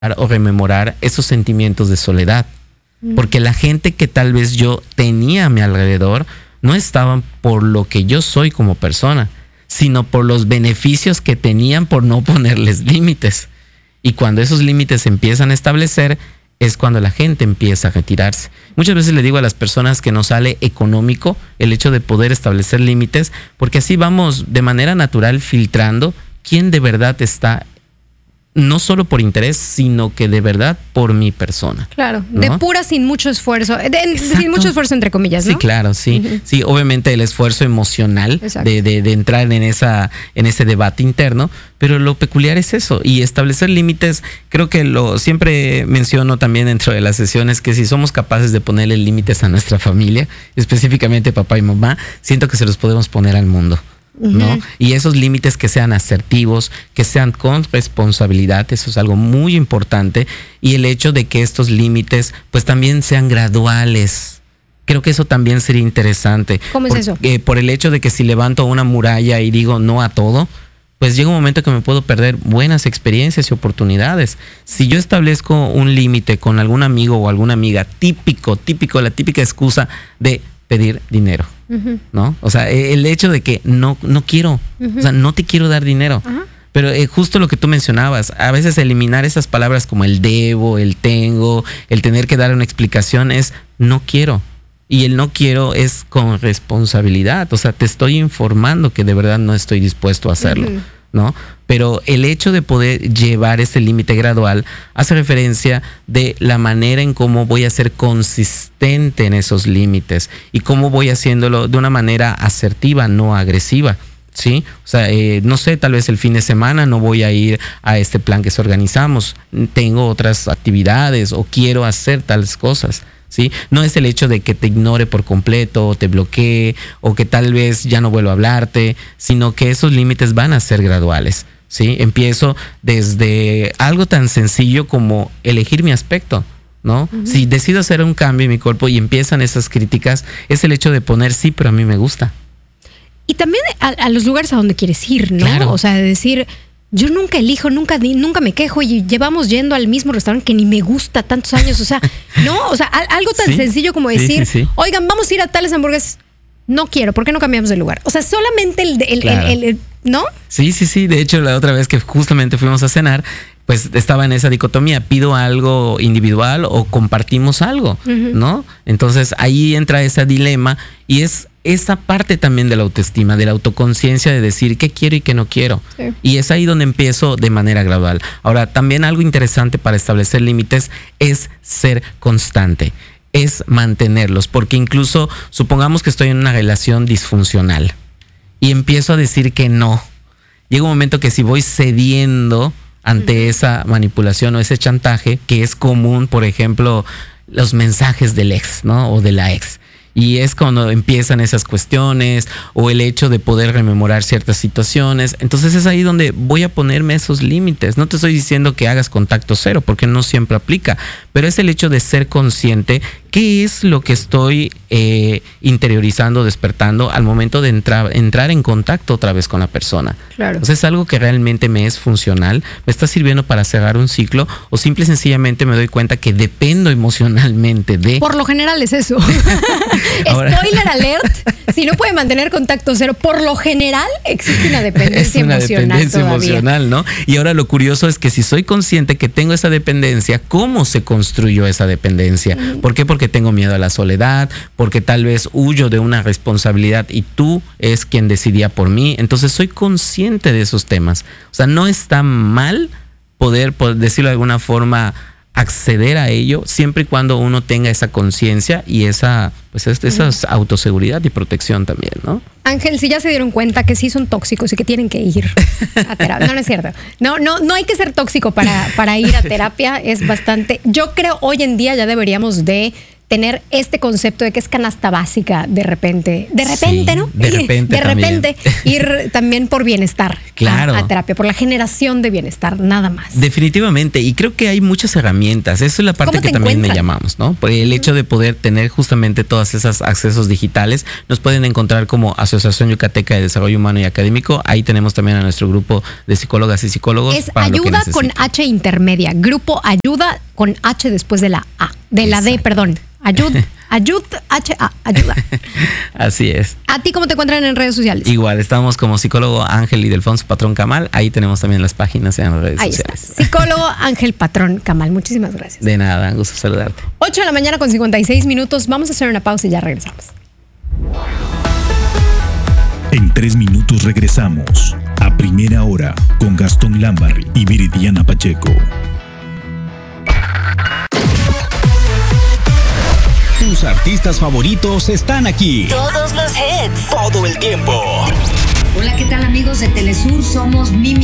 o rememorar esos sentimientos de soledad. Porque la gente que tal vez yo tenía a mi alrededor no estaban por lo que yo soy como persona, sino por los beneficios que tenían por no ponerles límites. Y cuando esos límites se empiezan a establecer, es cuando la gente empieza a retirarse. Muchas veces le digo a las personas que nos sale económico el hecho de poder establecer límites, porque así vamos de manera natural filtrando quién de verdad está, no solo por interés, sino que de verdad por mi persona. Claro, ¿no? de pura sin mucho esfuerzo, sin mucho esfuerzo entre comillas, ¿no? Sí, claro, sí. Uh-huh. Sí, obviamente el esfuerzo emocional de entrar en ese debate interno, pero lo peculiar es eso, y establecer límites. Creo que siempre menciono también dentro de las sesiones que si somos capaces de ponerle límites a nuestra familia, específicamente papá y mamá, siento que se los podemos poner al mundo. ¿No? Y esos límites que sean asertivos, que sean con responsabilidad, eso es algo muy importante, y el hecho de que estos límites pues también sean graduales. Creo que eso también sería interesante. ¿Cómo es eso? Por el hecho de que si levanto una muralla y digo no a todo, pues llega un momento que me puedo perder buenas experiencias y oportunidades. Si yo establezco un límite con algún amigo o alguna amiga, la típica excusa de pedir dinero. ¿No? O sea, el hecho de que no quiero, o sea, no te quiero dar dinero. Pero justo lo que tú mencionabas, a veces eliminar esas palabras como el debo, el tengo, el tener que dar una explicación es no quiero. Y el no quiero es con responsabilidad. O sea, te estoy informando que de verdad no estoy dispuesto a hacerlo. ¿No? Pero el hecho de poder llevar ese límite gradual hace referencia de la manera en cómo voy a ser consistente en esos límites y cómo voy haciéndolo de una manera asertiva, no agresiva. ¿Sí? O sea, no sé, tal vez el fin de semana no voy a ir a este plan que organizamos, tengo otras actividades o quiero hacer tales cosas. ¿Sí? No es el hecho de que te ignore por completo o te bloquee o que tal vez ya no vuelva a hablarte, sino que esos límites van a ser graduales. ¿Sí? Empiezo desde algo tan sencillo como elegir mi aspecto, ¿no? Si decido hacer un cambio en mi cuerpo y empiezan esas críticas, es el hecho de poner sí, pero a mí me gusta. Y también a los lugares a donde quieres ir, ¿no? Claro. O sea, de decir, yo nunca elijo, nunca me quejo y llevamos yendo al mismo restaurante que ni me gusta tantos años. O sea, no, o sea, algo tan sencillo como decir, oigan, vamos a ir a tales hamburguesas. No quiero, ¿por qué no cambiamos de lugar? O sea, solamente el ¿no? Sí. De hecho, la otra vez que justamente fuimos a cenar, pues estaba en esa dicotomía, pido algo individual o compartimos algo, ¿no? Entonces ahí entra ese dilema y es esa parte también de la autoestima, de la autoconciencia de decir qué quiero y qué no quiero. Sí. Y es ahí donde empiezo de manera gradual. Ahora, también algo interesante para establecer límites es ser constante, es mantenerlos, porque incluso supongamos que estoy en una relación disfuncional y empiezo a decir que no. Llega un momento que si voy cediendo ante esa manipulación o ese chantaje, que es común, por ejemplo, los mensajes del ex, ¿no? O de la ex. Y es cuando empiezan esas cuestiones o el hecho de poder rememorar ciertas situaciones. Entonces es ahí donde voy a ponerme esos límites. No te estoy diciendo que hagas contacto cero, porque no siempre aplica, pero es el hecho de ser consciente qué es lo que estoy interiorizando, despertando al momento de entrar en contacto otra vez con la persona. Claro. Entonces es algo que realmente me es funcional, me está sirviendo para cerrar un ciclo, o simple y sencillamente me doy cuenta que dependo emocionalmente de... Por lo general es eso. Ahora, spoiler alert, si no puede mantener contacto cero, por lo general existe una dependencia es una emocional dependencia todavía. emocional, ¿no? Y ahora lo curioso es que si soy consciente que tengo esa dependencia, ¿cómo se construyó esa dependencia? ¿Por qué? Porque tengo miedo a la soledad, porque tal vez huyo de una responsabilidad y tú es quien decidía por mí. Entonces soy consciente de esos temas. O sea, no está mal poder, por decirlo de alguna forma, acceder a ello siempre y cuando uno tenga esa conciencia y esa autoseguridad y protección también, ¿no? Ángel, si ya se dieron cuenta que sí son tóxicos y que tienen que ir a terapia. No es cierto. No hay que ser tóxico para ir a terapia. Es bastante. Yo creo hoy en día ya deberíamos de tener este concepto de que es canasta básica de repente, Sí, ¿no? de repente ir también por bienestar Claro. a terapia, por la generación de bienestar, nada más. Definitivamente, y creo que hay muchas herramientas. Eso es la parte ¿Cómo que te también encuentran? me llamamos, ¿no? Por el hecho de poder tener justamente todos esos accesos digitales, nos pueden encontrar como Asociación Yucateca de Desarrollo Humano y Académico. Ahí tenemos también a nuestro grupo de psicólogas y psicólogos. Es para lo que ayuda con necesiten. H intermedia, grupo ayuda con H después de la A, de la D, Exacto. perdón. Ayuda, ayuda. Así es. ¿A ti cómo te encuentran en redes sociales? Igual, estamos como psicólogo Ángel Ildefonso Patrón Camal. Ahí tenemos también las páginas en las redes Ahí está. sociales. Psicólogo Ángel Patrón Camal. Muchísimas gracias. De nada, un gusto saludarte. 8 de la mañana con 56 minutos. Vamos a hacer una pausa y ya regresamos. En 3 minutos regresamos a Primera Hora con Gastón Lambarri y Viridiana Pacheco. Tus artistas favoritos están aquí. Todos los hits. Todo el tiempo. Hola, ¿qué tal amigos de Telesur? Somos Mimi